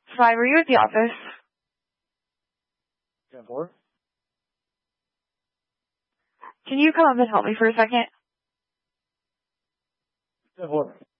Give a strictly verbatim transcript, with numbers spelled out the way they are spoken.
Five, are you at the office? ten four. Can you come up and help me for a second? ten four.